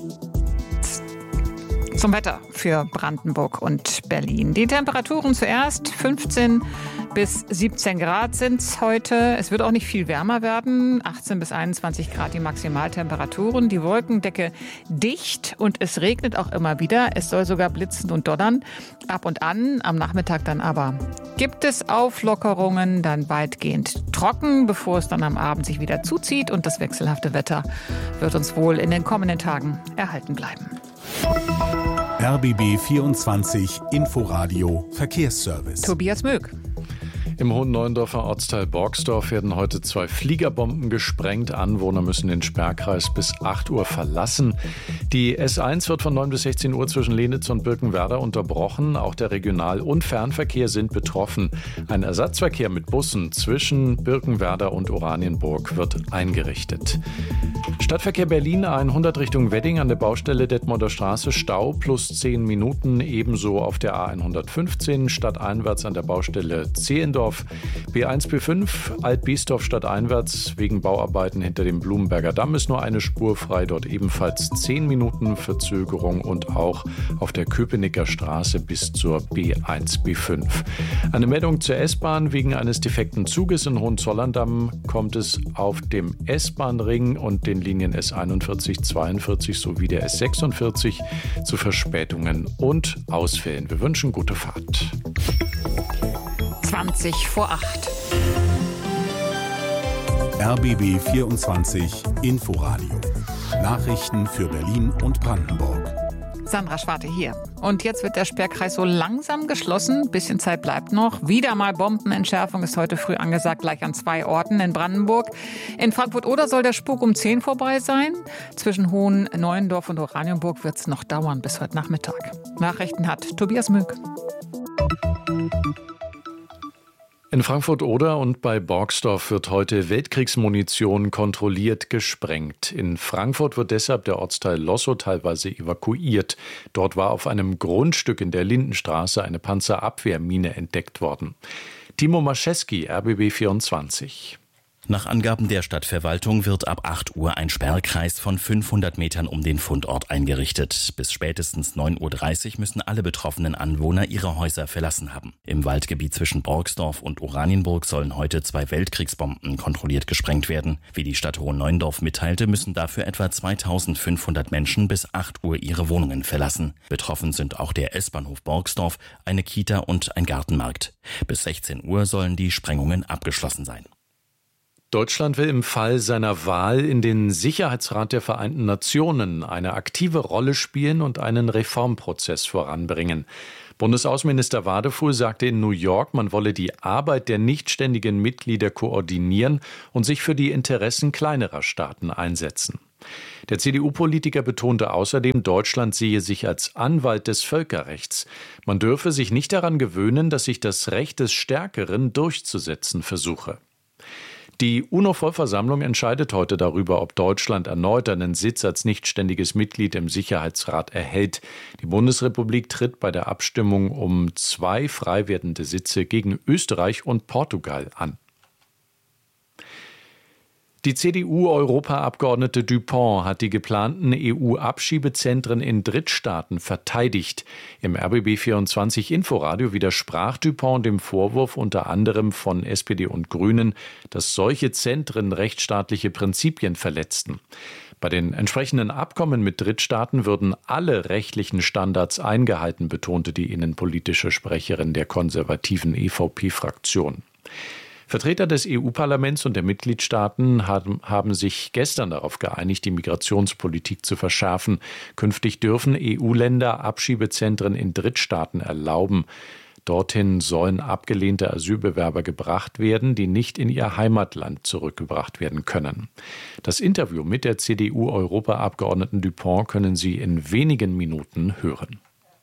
Zum Wetter für Brandenburg und Berlin. Die Temperaturen zuerst 15 bis 17 Grad sind es heute. Es wird auch nicht viel wärmer werden. 18 bis 21 Grad die Maximaltemperaturen. Die Wolkendecke dicht und es regnet auch immer wieder. Es soll sogar blitzen und donnern. Ab und an, am Nachmittag dann aber gibt es Auflockerungen, dann weitgehend trocken, bevor es dann am Abend sich wieder zuzieht. Und das wechselhafte Wetter wird uns wohl in den kommenden Tagen erhalten bleiben. RBB 24 Inforadio Verkehrsservice. Tobias Möck. Im Hohenneuendorfer Ortsteil Borgsdorf werden heute 2 Fliegerbomben gesprengt. Anwohner müssen den Sperrkreis bis 8 Uhr verlassen. Die S1 wird von 9 bis 16 Uhr zwischen Lenitz und Birkenwerder unterbrochen. Auch der Regional- und Fernverkehr sind betroffen. Ein Ersatzverkehr mit Bussen zwischen Birkenwerder und Oranienburg wird eingerichtet. Stadtverkehr Berlin 100 Richtung Wedding an der Baustelle Detmolder Straße, Stau plus 10 Minuten. Ebenso auf der A115 stadteinwärts an der Baustelle Zehlendorf. B1, B5 Alt-Biesdorf stadteinwärts wegen Bauarbeiten hinter dem Blumenberger Damm ist nur eine Spur frei. Dort ebenfalls 10 Minuten Verzögerung und auch auf der Köpenicker Straße bis zur B1, B5. Eine Meldung zur S-Bahn. Wegen eines defekten Zuges in Hohenzollern-Damm kommt es auf dem S-Bahn-Ring und den Linien S41, 42 sowie der S46 zu Verspätungen und Ausfällen. Wir wünschen gute Fahrt. 20 vor 8. RBB 24 Inforadio. Nachrichten für Berlin und Brandenburg. Sandra Schwarte hier. Und jetzt wird der Sperrkreis so langsam geschlossen. Bisschen Zeit bleibt noch. Wieder mal Bombenentschärfung ist heute früh angesagt, gleich an 2 Orten in Brandenburg. In Frankfurt-Oder soll der Spuk um 10 vorbei sein. Zwischen Hohenneuendorf und Oranienburg wird es noch dauern bis heute Nachmittag. Nachrichten hat Tobias Möck. In Frankfurt-Oder und bei Borgsdorf wird heute Weltkriegsmunition kontrolliert gesprengt. In Frankfurt wird deshalb der Ortsteil Lossow teilweise evakuiert. Dort war auf einem Grundstück in der Lindenstraße eine Panzerabwehrmine entdeckt worden. Timo Mascheski, RBB 24. Nach Angaben der Stadtverwaltung wird ab 8 Uhr ein Sperrkreis von 500 Metern um den Fundort eingerichtet. Bis spätestens 9.30 Uhr müssen alle betroffenen Anwohner ihre Häuser verlassen haben. Im Waldgebiet zwischen Borgsdorf und Oranienburg sollen heute 2 Weltkriegsbomben kontrolliert gesprengt werden. Wie die Stadt Hohenneuendorf mitteilte, müssen dafür etwa 2500 Menschen bis 8 Uhr ihre Wohnungen verlassen. Betroffen sind auch der S-Bahnhof Borgsdorf, eine Kita und ein Gartenmarkt. Bis 16 Uhr sollen die Sprengungen abgeschlossen sein. Deutschland will im Fall seiner Wahl in den Sicherheitsrat der Vereinten Nationen eine aktive Rolle spielen und einen Reformprozess voranbringen. Bundesaußenminister Wadefuhl sagte in New York, man wolle die Arbeit der nichtständigen Mitglieder koordinieren und sich für die Interessen kleinerer Staaten einsetzen. Der CDU-Politiker betonte außerdem, Deutschland sehe sich als Anwalt des Völkerrechts. Man dürfe sich nicht daran gewöhnen, dass sich das Recht des Stärkeren durchzusetzen versuche. Die UNO-Vollversammlung entscheidet heute darüber, ob Deutschland erneut einen Sitz als nichtständiges Mitglied im Sicherheitsrat erhält. Die Bundesrepublik tritt bei der Abstimmung um 2 frei werdende Sitze gegen Österreich und Portugal an. Die CDU-Europaabgeordnete Dupont hat die geplanten EU-Abschiebezentren in Drittstaaten verteidigt. Im RBB 24 Inforadio widersprach Dupont dem Vorwurf unter anderem von SPD und Grünen, dass solche Zentren rechtsstaatliche Prinzipien verletzten. Bei den entsprechenden Abkommen mit Drittstaaten würden alle rechtlichen Standards eingehalten, betonte die innenpolitische Sprecherin der konservativen EVP-Fraktion. Vertreter des EU-Parlaments und der Mitgliedstaaten haben sich gestern darauf geeinigt, die Migrationspolitik zu verschärfen. Künftig dürfen EU-Länder Abschiebezentren in Drittstaaten erlauben. Dorthin sollen abgelehnte Asylbewerber gebracht werden, die nicht in ihr Heimatland zurückgebracht werden können. Das Interview mit der CDU-Europaabgeordneten Dupont können Sie in wenigen Minuten hören.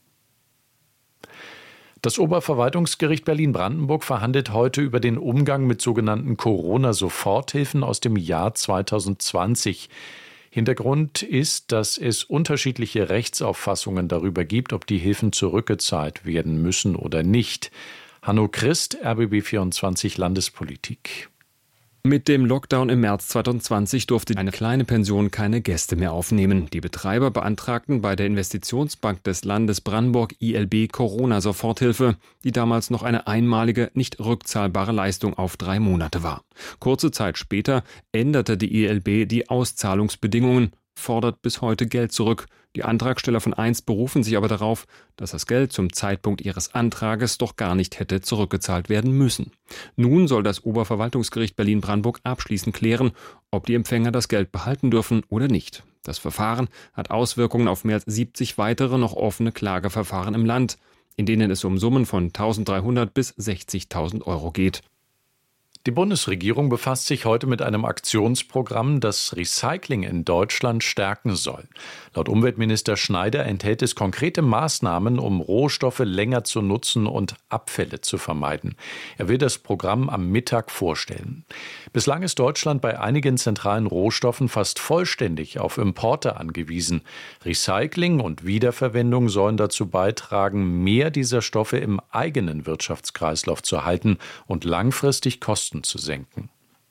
Das Oberverwaltungsgericht Berlin-Brandenburg verhandelt heute über den Umgang mit sogenannten Corona-Soforthilfen aus dem Jahr 2020. Hintergrund ist, dass es unterschiedliche Rechtsauffassungen darüber gibt, ob die Hilfen zurückgezahlt werden müssen oder nicht. Hanno Christ, RBB 24 Landespolitik. Mit dem Lockdown im März 2020 durfte eine kleine Pension keine Gäste mehr aufnehmen. Die Betreiber beantragten bei der Investitionsbank des Landes Brandenburg ILB Corona-Soforthilfe, die damals noch eine einmalige, nicht rückzahlbare Leistung auf 3 Monate war. Kurze Zeit später änderte die ILB die Auszahlungsbedingungen, fordert bis heute Geld zurück. Die Antragsteller von einst berufen sich aber darauf, dass das Geld zum Zeitpunkt ihres Antrages doch gar nicht hätte zurückgezahlt werden müssen. Nun soll das Oberverwaltungsgericht Berlin-Brandenburg abschließend klären, ob die Empfänger das Geld behalten dürfen oder nicht. Das Verfahren hat Auswirkungen auf mehr als 70 weitere noch offene Klageverfahren im Land, in denen es um Summen von 1.300 bis 60.000 Euro geht. Die Bundesregierung befasst sich heute mit einem Aktionsprogramm, das Recycling in Deutschland stärken soll. Laut Umweltminister Schneider enthält es konkrete Maßnahmen, um Rohstoffe länger zu nutzen und Abfälle zu vermeiden. Er will das Programm am Mittag vorstellen. Bislang ist Deutschland bei einigen zentralen Rohstoffen fast vollständig auf Importe angewiesen. Recycling und Wiederverwendung sollen dazu beitragen, mehr dieser Stoffe im eigenen Wirtschaftskreislauf zu halten und langfristig Kosten zu senken.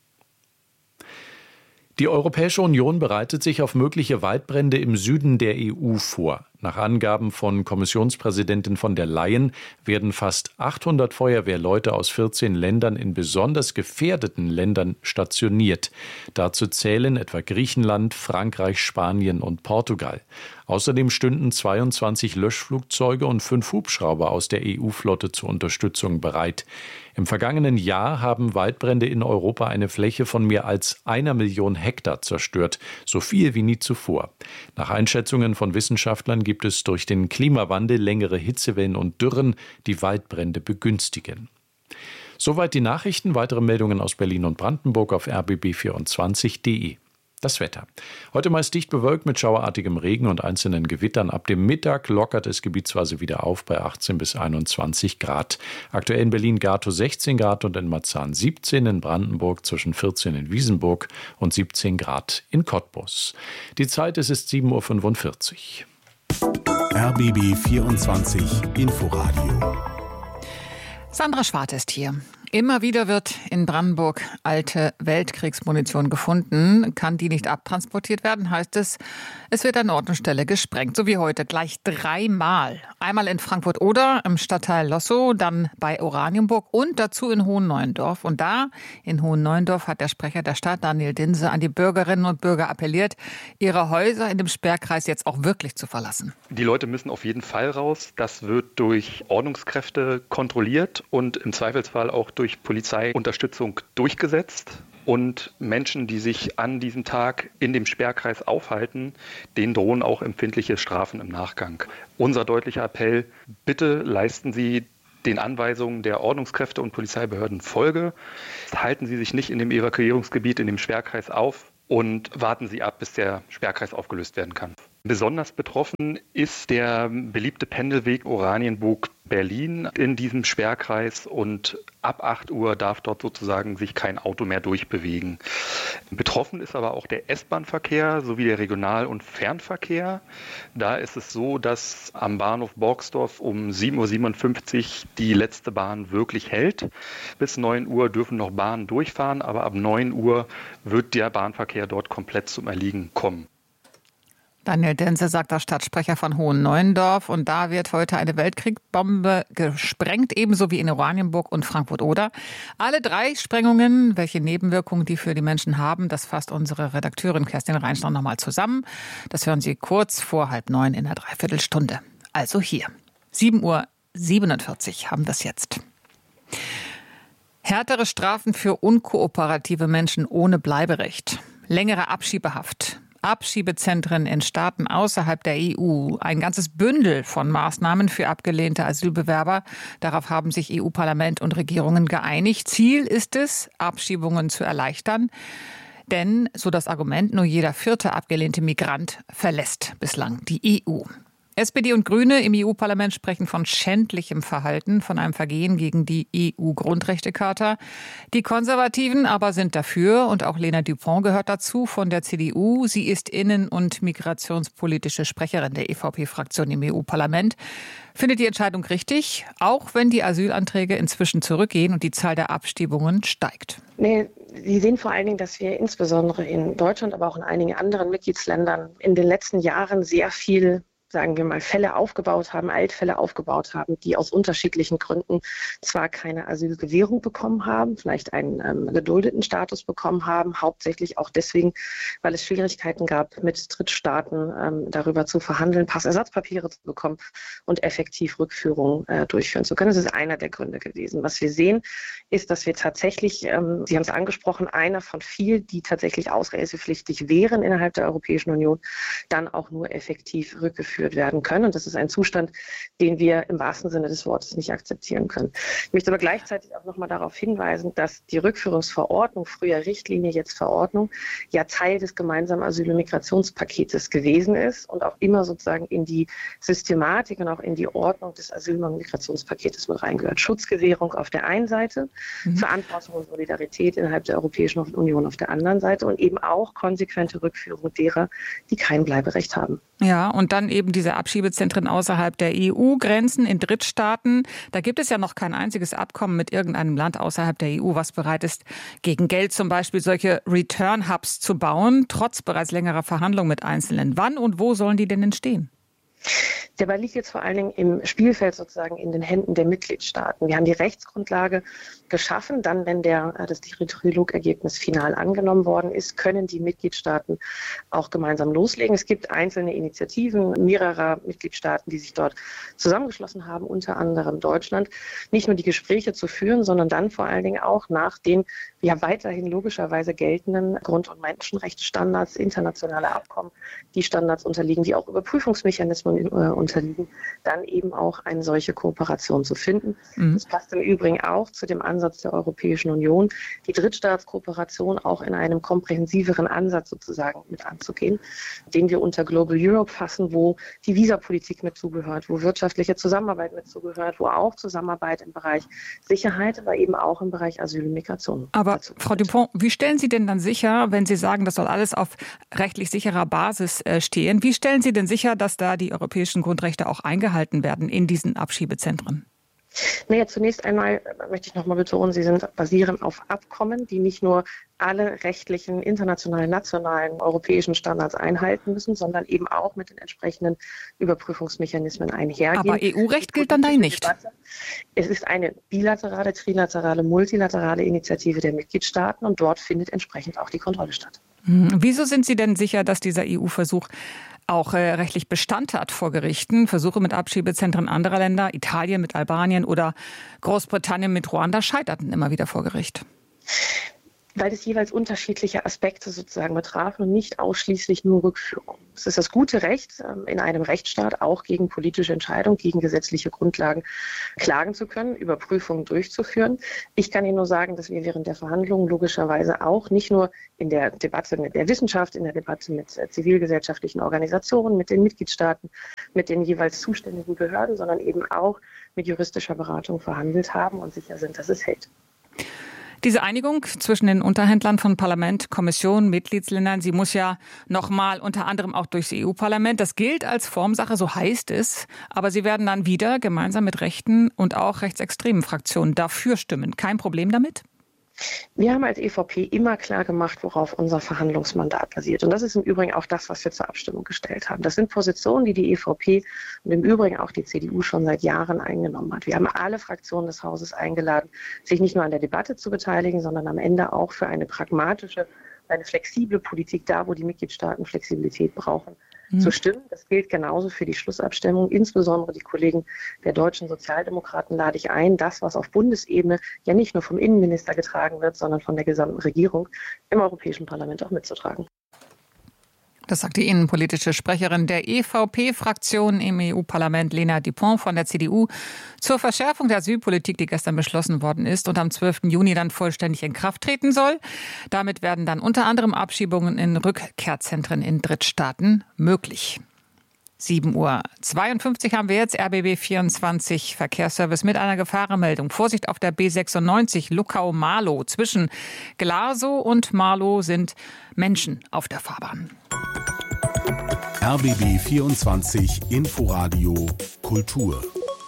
Die Europäische Union bereitet sich auf mögliche Waldbrände im Süden der EU vor. Nach Angaben von Kommissionspräsidentin von der Leyen werden fast 800 Feuerwehrleute aus 14 Ländern in besonders gefährdeten Ländern stationiert. Dazu zählen etwa Griechenland, Frankreich, Spanien und Portugal. Außerdem stünden 22 Löschflugzeuge und 5 Hubschrauber aus der EU-Flotte zur Unterstützung bereit. Im vergangenen Jahr haben Waldbrände in Europa eine Fläche von mehr als 1 Million Hektar zerstört, so viel wie nie zuvor. Nach Einschätzungen von Wissenschaftlern gibt es durch den Klimawandel längere Hitzewellen und Dürren, die Waldbrände begünstigen. Soweit die Nachrichten. Weitere Meldungen aus Berlin und Brandenburg auf rbb24.de. Das Wetter. Heute meist dicht bewölkt mit schauerartigem Regen und einzelnen Gewittern. Ab dem Mittag lockert es gebietsweise wieder auf bei 18 bis 21 Grad. Aktuell in Berlin-Gatow 16 Grad und in Marzahn 17, in Brandenburg zwischen 14 in Wiesenburg und 17 Grad in Cottbus. Die Zeit ist 7.45 Uhr. RBB 24 Inforadio. Sandra Schwarz ist hier. Immer wieder wird in Brandenburg alte Weltkriegsmunition gefunden. Kann die nicht abtransportiert werden, heißt es, es wird an Ort und Stelle gesprengt. So wie heute gleich 3-mal. Einmal in Frankfurt-Oder im Stadtteil Lossow, dann bei Oranienburg und dazu in Hohenneuendorf. Und da, in Hohenneuendorf, hat der Sprecher der Stadt, Daniel Dinse, an die Bürgerinnen und Bürger appelliert, ihre Häuser in dem Sperrkreis jetzt auch wirklich zu verlassen. Die Leute müssen auf jeden Fall raus. Das wird durch Ordnungskräfte kontrolliert und im Zweifelsfall auch durch Polizeiunterstützung durchgesetzt. Und Menschen, die sich an diesem Tag in dem Sperrkreis aufhalten, denen drohen auch empfindliche Strafen im Nachgang. Unser deutlicher Appell, bitte leisten Sie den Anweisungen der Ordnungskräfte und Polizeibehörden Folge. Halten Sie sich nicht in dem Evakuierungsgebiet, in dem Sperrkreis auf und warten Sie ab, bis der Sperrkreis aufgelöst werden kann. Besonders betroffen ist der beliebte Pendelweg Oranienburg-Berlin in diesem Sperrkreis und ab 8 Uhr darf dort sozusagen sich kein Auto mehr durchbewegen. Betroffen ist aber auch der S-Bahn-Verkehr sowie der Regional- und Fernverkehr. Da ist es so, dass am Bahnhof Borgsdorf um 7.57 Uhr die letzte Bahn wirklich hält. Bis 9 Uhr dürfen noch Bahnen durchfahren, aber ab 9 Uhr wird der Bahnverkehr dort komplett zum Erliegen kommen. Daniel Dinse sagt der Stadtsprecher von Hohenneuendorf. Und da wird heute eine Weltkriegssbombe gesprengt, ebenso wie in Oranienburg und Frankfurt-Oder. Alle 3 Sprengungen, welche Nebenwirkungen die für die Menschen haben, das fasst unsere Redakteurin Kerstin Reinschner nochmal zusammen. Das hören Sie kurz vor 8:30 in der Dreiviertelstunde. Also hier, 7.47 Uhr haben wir es jetzt. Härtere Strafen für unkooperative Menschen ohne Bleiberecht. Längere Abschiebehaft. Abschiebezentren in Staaten außerhalb der EU. Ein ganzes Bündel von Maßnahmen für abgelehnte Asylbewerber. Darauf haben sich EU-Parlament und Regierungen geeinigt. Ziel ist es, Abschiebungen zu erleichtern. Denn, so das Argument, nur jeder 4. abgelehnte Migrant verlässt bislang die EU. SPD und Grüne im EU-Parlament sprechen von schändlichem Verhalten, von einem Vergehen gegen die EU-Grundrechtecharta. Die Konservativen aber sind dafür und auch Lena Dupont gehört dazu von der CDU. Sie ist innen- und migrationspolitische Sprecherin der EVP-Fraktion im EU-Parlament. Findet die Entscheidung richtig, auch wenn die Asylanträge inzwischen zurückgehen und die Zahl der Abschiebungen steigt? Nee, Sie sehen vor allen Dingen, dass wir insbesondere in Deutschland, aber auch in einigen anderen Mitgliedsländern in den letzten Jahren sehr viel, sagen wir mal, Fälle aufgebaut haben, Altfälle aufgebaut haben, die aus unterschiedlichen Gründen zwar keine Asylgewährung bekommen haben, vielleicht einen geduldeten Status bekommen haben, hauptsächlich auch deswegen, weil es Schwierigkeiten gab, mit Drittstaaten darüber zu verhandeln, Passersatzpapiere zu bekommen und effektiv Rückführungen durchführen zu können. Das ist einer der Gründe gewesen. Was wir sehen, ist, dass wir tatsächlich, Sie haben es angesprochen, einer von vielen, die tatsächlich ausreisepflichtig wären innerhalb der Europäischen Union, dann auch nur effektiv rückgeführt werden können. Und das ist ein Zustand, den wir im wahrsten Sinne des Wortes nicht akzeptieren können. Ich möchte aber gleichzeitig auch nochmal darauf hinweisen, dass die Rückführungsverordnung, früher Richtlinie, jetzt Verordnung, ja Teil des gemeinsamen Asyl- und Migrationspaketes gewesen ist und auch immer sozusagen in die Systematik und auch in die Ordnung des Asyl- und Migrationspaketes mit reingehört. Schutzgewährung auf der einen Seite, Verantwortung und Solidarität innerhalb der Europäischen Union auf der anderen Seite und eben auch konsequente Rückführung derer, die kein Bleiberecht haben. Ja, und dann eben diese Abschiebezentren außerhalb der EU-Grenzen in Drittstaaten. Da gibt es ja noch kein einziges Abkommen mit irgendeinem Land außerhalb der EU, was bereit ist, gegen Geld zum Beispiel solche Return-Hubs zu bauen, trotz bereits längerer Verhandlungen mit Einzelnen. Wann und wo sollen die denn entstehen? Der Ball liegt jetzt vor allen Dingen im Spielfeld sozusagen in den Händen der Mitgliedstaaten. Wir haben die Rechtsgrundlage geschaffen. Dann, wenn das Trilogergebnis final angenommen worden ist, können die Mitgliedstaaten auch gemeinsam loslegen. Es gibt einzelne Initiativen mehrerer Mitgliedstaaten, die sich dort zusammengeschlossen haben, unter anderem Deutschland, nicht nur die Gespräche zu führen, sondern dann vor allen Dingen auch nach den ja weiterhin logischerweise geltenden Grund- und Menschenrechtsstandards, internationale Abkommen, die Standards unterliegen, die auch Überprüfungsmechanismen unterliegen, dann eben auch eine solche Kooperation zu finden. Das passt im Übrigen auch zu dem Ansatz der Europäischen Union, die Drittstaatskooperation auch in einem komprehensiveren Ansatz sozusagen mit anzugehen, den wir unter Global Europe fassen, wo die Visapolitik mit zugehört, wo wirtschaftliche Zusammenarbeit mit zugehört, wo auch Zusammenarbeit im Bereich Sicherheit, aber eben auch im Bereich Asyl und Migration. Aber Frau Dupont, wie stellen Sie denn dann sicher, wenn Sie sagen, das soll alles auf rechtlich sicherer Basis stehen, wie stellen Sie denn sicher, dass da die europäischen Grundrechte auch eingehalten werden in diesen Abschiebezentren? Naja, zunächst einmal möchte ich nochmal betonen, sie basieren auf Abkommen, die nicht nur alle rechtlichen, internationalen, nationalen, europäischen Standards einhalten müssen, sondern eben auch mit den entsprechenden Überprüfungsmechanismen einhergehen. Aber EU-Recht gilt dann da nicht? Es ist eine bilaterale, trilaterale, multilaterale Initiative der Mitgliedstaaten und dort findet entsprechend auch die Kontrolle statt. Wieso sind Sie denn sicher, dass dieser EU-Versuch auch rechtlich Bestand hat vor Gerichten? Versuche mit Abschiebezentren anderer Länder, Italien mit Albanien oder Großbritannien mit Ruanda, scheiterten immer wieder vor Gericht. Weil es jeweils unterschiedliche Aspekte sozusagen betrafen und nicht ausschließlich nur Rückführung. Es ist das gute Recht, in einem Rechtsstaat auch gegen politische Entscheidungen, gegen gesetzliche Grundlagen klagen zu können, Überprüfungen durchzuführen. Ich kann Ihnen nur sagen, dass wir während der Verhandlungen logischerweise auch nicht nur in der Debatte mit der Wissenschaft, in der Debatte mit zivilgesellschaftlichen Organisationen, mit den Mitgliedstaaten, mit den jeweils zuständigen Behörden, sondern eben auch mit juristischer Beratung verhandelt haben und sicher sind, dass es hält. Diese Einigung zwischen den Unterhändlern von Parlament, Kommission, Mitgliedsländern, sie muss ja nochmal unter anderem auch durchs EU-Parlament. Das gilt als Formsache, so heißt es. Aber sie werden dann wieder gemeinsam mit rechten und auch rechtsextremen Fraktionen dafür stimmen. Kein Problem damit? Wir haben als EVP immer klar gemacht, worauf unser Verhandlungsmandat basiert. Und das ist im Übrigen auch das, was wir zur Abstimmung gestellt haben. Das sind Positionen, die die EVP und im Übrigen auch die CDU schon seit Jahren eingenommen hat. Wir haben alle Fraktionen des Hauses eingeladen, sich nicht nur an der Debatte zu beteiligen, sondern am Ende auch für eine pragmatische, eine flexible Politik da, wo die Mitgliedstaaten Flexibilität brauchen, zu stimmen. Das gilt genauso für die Schlussabstimmung. Insbesondere die Kollegen der deutschen Sozialdemokraten lade ich ein, das, was auf Bundesebene ja nicht nur vom Innenminister getragen wird, sondern von der gesamten Regierung im Europäischen Parlament auch mitzutragen. Das sagt die innenpolitische Sprecherin der EVP-Fraktion im EU-Parlament, Lena Dupont von der CDU, zur Verschärfung der Asylpolitik, die gestern beschlossen worden ist und am 12. Juni dann vollständig in Kraft treten soll. Damit werden dann unter anderem Abschiebungen in Rückkehrzentren in Drittstaaten möglich. 7:52 Uhr haben wir jetzt RBB 24 Verkehrsservice mit einer Gefahrenmeldung. Vorsicht auf der B96 Luckau-Marlow. Zwischen Glasow und Marlow sind Menschen auf der Fahrbahn. RBB 24 Inforadio Kultur.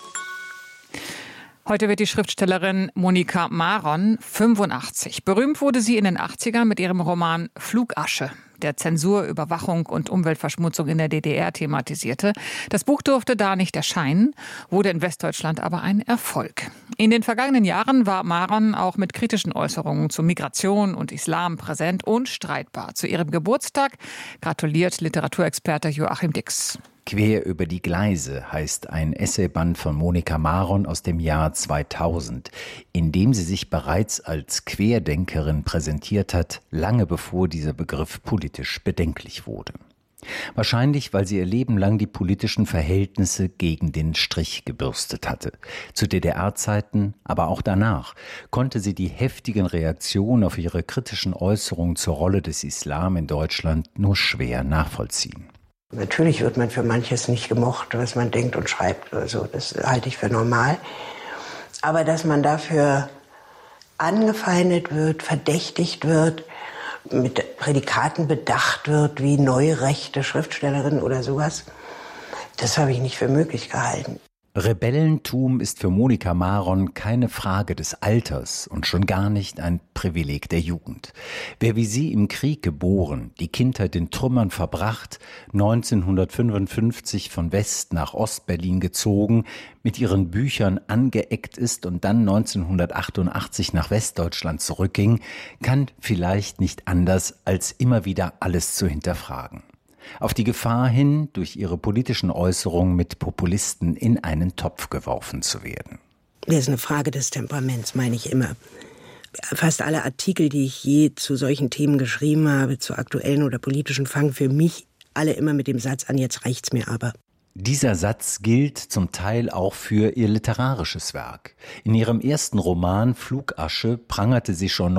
Heute wird die Schriftstellerin Monika Maron 85. Berühmt wurde sie in den 80ern mit ihrem Roman Flugasche, der Zensur, Überwachung und Umweltverschmutzung in der DDR thematisierte. Das Buch durfte da nicht erscheinen, wurde in Westdeutschland aber ein Erfolg. In den vergangenen Jahren war Maron auch mit kritischen Äußerungen zu Migration und Islam präsent und streitbar. Zu ihrem Geburtstag gratuliert Literaturexperte Joachim Dix. Quer über die Gleise heißt ein Essayband von Monika Maron aus dem Jahr 2000, in dem sie sich bereits als Querdenkerin präsentiert hat, lange bevor dieser Begriff politisch bedenklich wurde. Wahrscheinlich, weil sie ihr Leben lang die politischen Verhältnisse gegen den Strich gebürstet hatte. Zu DDR-Zeiten, aber auch danach, konnte sie die heftigen Reaktionen auf ihre kritischen Äußerungen zur Rolle des Islam in Deutschland nur schwer nachvollziehen. Natürlich wird man für manches nicht gemocht, was man denkt und schreibt oder so. Das halte ich für normal. Aber dass man dafür angefeindet wird, verdächtigt wird, mit Prädikaten bedacht wird, wie neue rechte Schriftstellerin oder sowas, das habe ich nicht für möglich gehalten. Rebellentum ist für Monika Maron keine Frage des Alters und schon gar nicht ein Privileg der Jugend. Wer wie sie im Krieg geboren, die Kindheit in Trümmern verbracht, 1955 von West nach Ostberlin gezogen, mit ihren Büchern angeeckt ist und dann 1988 nach Westdeutschland zurückging, kann vielleicht nicht anders, als immer wieder alles zu hinterfragen. Auf die Gefahr hin, durch ihre politischen Äußerungen mit Populisten in einen Topf geworfen zu werden. Das ist eine Frage des Temperaments, meine ich immer. Fast alle Artikel, die ich je zu solchen Themen geschrieben habe, zu aktuellen oder politischen, fangen für mich alle immer mit dem Satz an, jetzt reicht's mir aber. Dieser Satz gilt zum Teil auch für ihr literarisches Werk. In ihrem ersten Roman Flugasche prangerte sie schon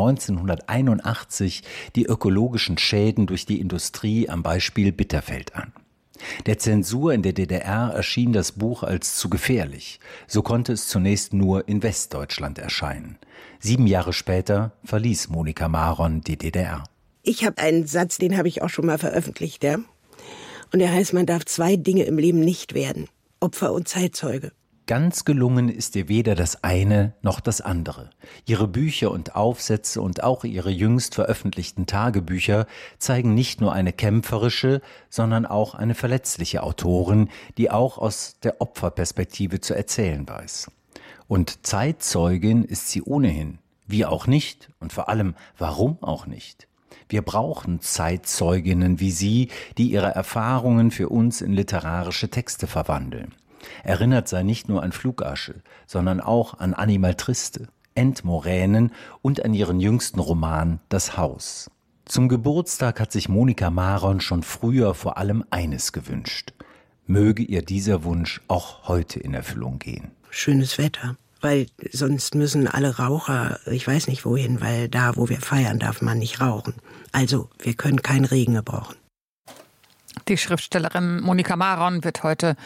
1981 die ökologischen Schäden durch die Industrie am Beispiel Bitterfeld an. Der Zensur in der DDR erschien das Buch als zu gefährlich. So konnte es zunächst nur in Westdeutschland erscheinen. 7 Jahre später verließ Monika Maron die DDR. Ich habe einen Satz, den habe ich auch schon mal veröffentlicht, ja? Und der heißt, man darf 2 Dinge im Leben nicht werden: Opfer und Zeitzeuge. Ganz gelungen ist ihr weder das eine noch das andere. Ihre Bücher und Aufsätze und auch ihre jüngst veröffentlichten Tagebücher zeigen nicht nur eine kämpferische, sondern auch eine verletzliche Autorin, die auch aus der Opferperspektive zu erzählen weiß. Und Zeitzeugin ist sie ohnehin. Wie auch nicht und vor allem, warum auch nicht? Wir brauchen Zeitzeuginnen wie sie, die ihre Erfahrungen für uns in literarische Texte verwandeln. Erinnert sei nicht nur an Flugasche, sondern auch an Animal Triste, Endmoränen und an ihren jüngsten Roman Das Haus. Zum Geburtstag hat sich Monika Maron schon früher vor allem eines gewünscht. Möge ihr dieser Wunsch auch heute in Erfüllung gehen. Schönes Wetter. Weil sonst müssen alle Raucher, ich weiß nicht wohin, weil da, wo wir feiern, darf man nicht rauchen. Also, wir können keinen Regen gebrauchen. Die Schriftstellerin Monika Maron wird heute